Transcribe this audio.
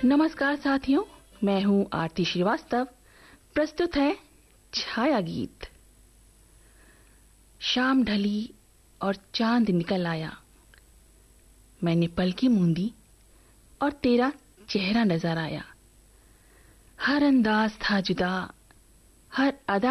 नमस्कार साथियों, मैं हूं आरती श्रीवास्तव। प्रस्तुत है छाया गीत। शाम ढली और चांद निकल आया। मैंने पलकी मूंदी और तेरा चेहरा नजर आया। हर अंदाज था जुदा, हर अदा